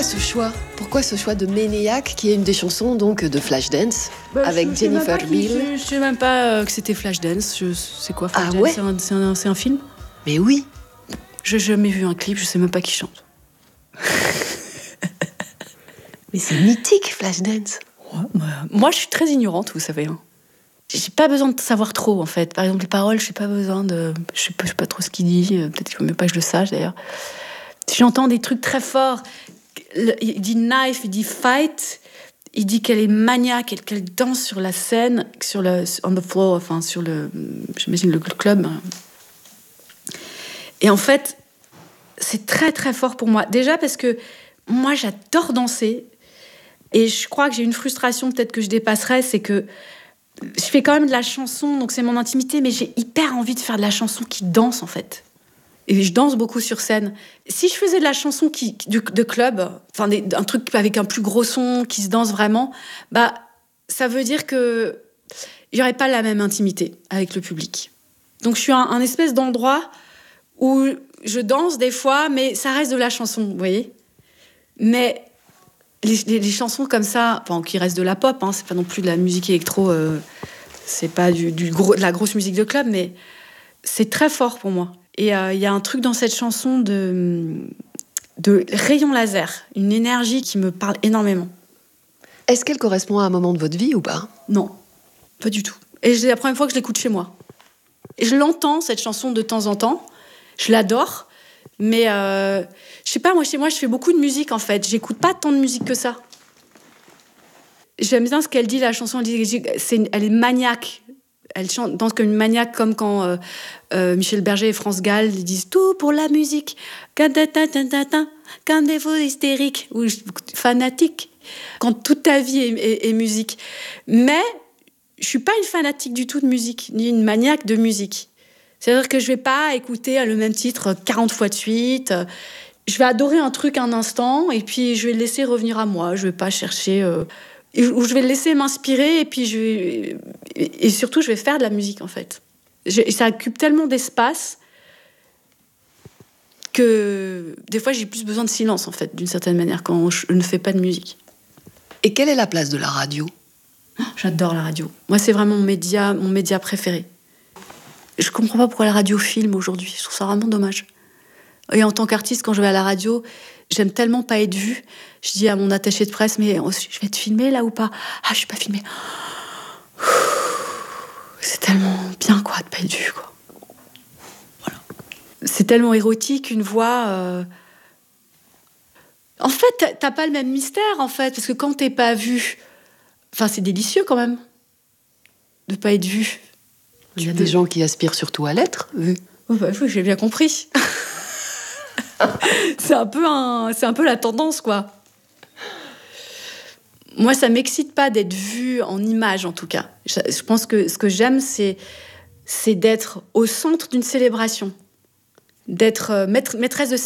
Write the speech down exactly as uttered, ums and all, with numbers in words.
pourquoi ce choix Pourquoi ce choix de Maniac, qui est une des chansons donc de Flashdance, bah, avec je, Jennifer je Beal. Je ne sais même pas euh, que c'était Flashdance. Je, c'est quoi Flashdance? Ah ouais? c'est, un, c'est, un, c'est un film? Mais oui. Je n'ai jamais vu un clip, je ne sais même pas qui chante. Mais c'est mythique, Flashdance. Ouais, bah, moi, je suis très ignorante, vous savez. Hein. J'ai pas besoin de savoir trop, en fait. Par exemple, les paroles, je n'ai pas besoin de... Je sais pas, je sais pas trop ce qu'il dit. Peut-être qu'il ne faut même pas que je le sache, d'ailleurs. J'entends des trucs très forts. Il dit knife, il dit fight. Il dit qu'elle est maniaque, qu'elle danse sur la scène, sur le on the floor, enfin sur le, j'imagine le club. Et en fait, c'est très très fort pour moi. Déjà parce que moi j'adore danser et je crois que j'ai une frustration peut-être que je dépasserai, c'est que je fais quand même de la chanson, donc c'est mon intimité, mais j'ai hyper envie de faire de la chanson qui danse en fait. Et je danse beaucoup sur scène. Si je faisais de la chanson qui, de, de club, enfin des, un truc avec un plus gros son qui se danse vraiment, bah ça veut dire que il y aurait pas la même intimité avec le public. Donc je suis un, un espèce d'endroit où je danse des fois, mais ça reste de la chanson, vous voyez. Mais les, les, les chansons comme ça, enfin qui restent de la pop, hein, c'est pas non plus de la musique électro, euh, c'est pas du, du gros, de la grosse musique de club, mais c'est très fort pour moi. Et il euh, y a un truc dans cette chanson de, de rayon laser, une énergie qui me parle énormément. Est-ce qu'elle correspond à un moment de votre vie ou pas? Non, pas du tout. Et c'est la première fois que je l'écoute chez moi. Et je l'entends, cette chanson, de temps en temps. Je l'adore. Mais euh, je sais pas, moi, chez moi, je fais beaucoup de musique, en fait. J'écoute pas tant de musique que ça. J'aime bien ce qu'elle dit, la chanson. Elle, dit, c'est une, elle est maniaque. Elle chante, danse comme une maniaque, comme quand euh, euh, Michel Berger et France Gall ils disent tout pour la musique, quand des faux hystériques ou fanatique, quand toute ta vie est, est, est musique. Mais je suis pas une fanatique du tout de musique, ni une maniaque de musique. C'est-à-dire que je vais pas écouter le même titre quarante fois de suite. Je vais adorer un truc un instant et puis je vais le laisser revenir à moi. Je vais pas chercher. Euh, où je vais le laisser m'inspirer et puis je vais... et surtout je vais faire de la musique en fait. Je... ça occupe tellement d'espace que des fois j'ai plus besoin de silence en fait, d'une certaine manière, quand je ne fais pas de musique. Et quelle est la place de la radio? J'adore la radio. Moi c'est vraiment mon média, mon média préféré. Je comprends pas pourquoi la radio filme aujourd'hui. Je trouve ça vraiment dommage. Et en tant qu'artiste, quand je vais à la radio, j'aime tellement pas être vue. Je dis à mon attaché de presse, mais je vais être filmée là ou pas? Ah, je suis pas filmée. C'est tellement bien, quoi, de pas être vue, quoi. Voilà. C'est tellement érotique, une voix. Euh... En fait, t'as pas le même mystère, en fait, parce que quand t'es pas vue, enfin, c'est délicieux quand même de pas être vue. Il y a des gens qui aspirent surtout à l'être vue. Oh bah oui, j'ai bien compris. c'est un peu un, c'est un peu la tendance, quoi. Moi, ça m'excite pas d'être vue en image, en tout cas. Je, je pense que ce que j'aime, c'est, c'est d'être au centre d'une célébration, d'être maître, maîtresse de